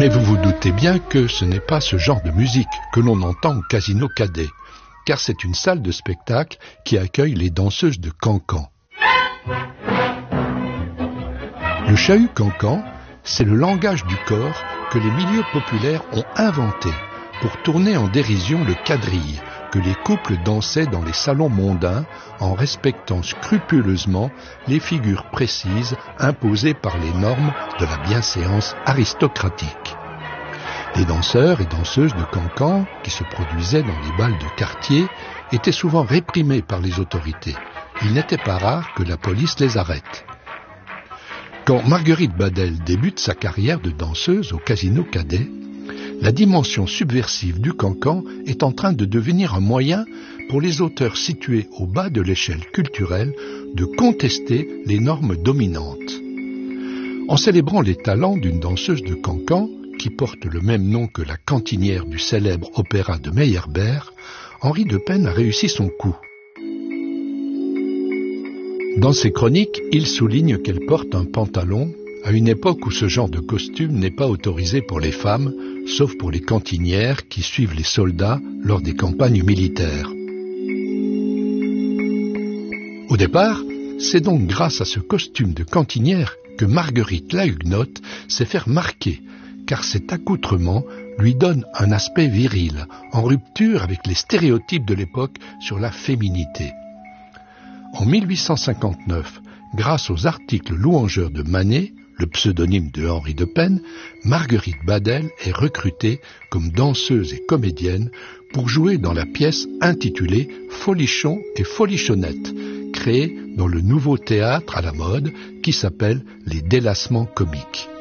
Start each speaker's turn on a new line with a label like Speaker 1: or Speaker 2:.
Speaker 1: Mais vous vous doutez bien que ce n'est pas ce genre de musique que l'on entend au Casino Cadet, car c'est une salle de spectacle qui accueille les danseuses de cancan. Le chahut cancan, c'est le langage du corps que les milieux populaires ont inventé pour tourner en dérision le quadrille que les couples dansaient dans les salons mondains en respectant scrupuleusement les figures précises imposées par les normes de la bienséance aristocratique. Les danseurs et danseuses de cancan qui se produisaient dans les bals de quartier étaient souvent réprimés par les autorités. Il n'était pas rare que la police les arrête. Quand Marguerite Badel débute sa carrière de danseuse au Casino Cadet, la dimension subversive du cancan est en train de devenir un moyen pour les auteurs situés au bas de l'échelle culturelle de contester les normes dominantes. En célébrant les talents d'une danseuse de cancan, qui porte le même nom que la cantinière du célèbre opéra de Meyerbeer, Henri de Pène a réussi son coup. Dans ses chroniques, il souligne qu'elle porte un pantalon à une époque où ce genre de costume n'est pas autorisé pour les femmes, sauf pour les cantinières qui suivent les soldats lors des campagnes militaires. Au départ, c'est donc grâce à ce costume de cantinière que Marguerite la Huguenote s'est fait remarquer, car cet accoutrement lui donne un aspect viril, en rupture avec les stéréotypes de l'époque sur la féminité. En 1859, grâce aux articles louangeurs de Manet, le pseudonyme de Henri de Pène, Marguerite Badel est recrutée comme danseuse et comédienne pour jouer dans la pièce intitulée Folichon et Folichonnette, créée dans le nouveau théâtre à la mode qui s'appelle Les Délassements comiques.